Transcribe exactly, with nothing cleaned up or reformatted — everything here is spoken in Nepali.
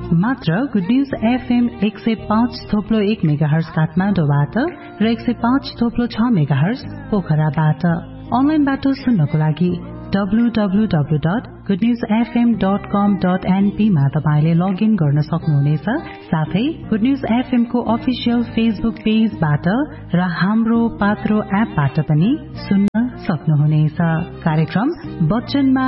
मात्र गुड न्यूज एफएम एक सय पाँच थोप्लो एक मेगाहर्ज काठमाडौँबाट र एक सय पाँच थोप्लो छ मेगाहर्ज पोखराबाट। अनलाइनबाट सुन्नको लागि W W W dot good news FM dot कम डट एनपी मा तपाईले लगइन गर्न सक्नुहुनेछ। साथै गुड न्यूज एफएम को अफिसियल फेसबुक पेजबाट र हाम्रो पात्रो एपबाट पनि सुन्न सक्नुहुनेछ। कार्यक्रम बच्चनमा